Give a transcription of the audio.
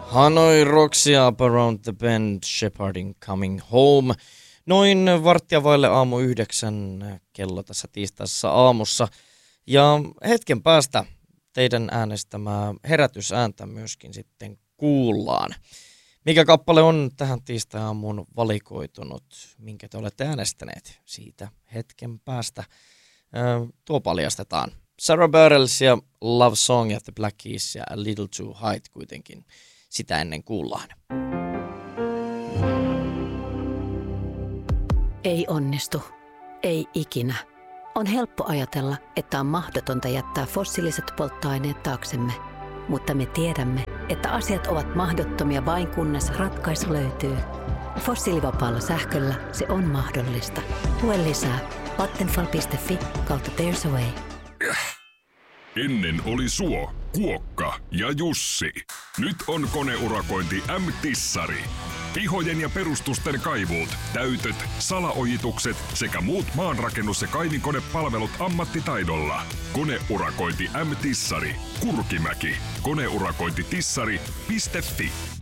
Hanoi Rocks ja Up Around the Bend, Shepherding Coming Home. Noin 8:15 kello tässä tiistaisessa aamussa. Ja hetken päästä teidän äänestämää herätysääntä myöskin sitten kuullaan. Mikä kappale on tähän tiistai-aamuun valikoitunut, minkä te olette äänestäneet siitä hetken päästä? Tuo paljastetaan. Sarah Bareilles ja Love Song ja The Black Keys ja A Little Too High kuitenkin sitä ennen kuullaan. Ei onnistu. Ei ikinä. On helppo ajatella, että on mahdotonta jättää fossiiliset polttoaineet taaksemme. Mutta me tiedämme, että asiat ovat mahdottomia vain kunnes ratkaisu löytyy. Fossiilivapaalla sähköllä se on mahdollista. Lue lisää vattenfall.fi/there's a way. Ennen oli Suo, Kuokka ja Jussi. Nyt on koneurakointi M-Tissari. Pihojen ja perustusten kaivuut, täytöt, salaojitukset sekä muut maanrakennus- ja kaivinkonepalvelut ammattitaidolla. Koneurakointi M-Tissari. Kurkimäki. Koneurakointitissari.fi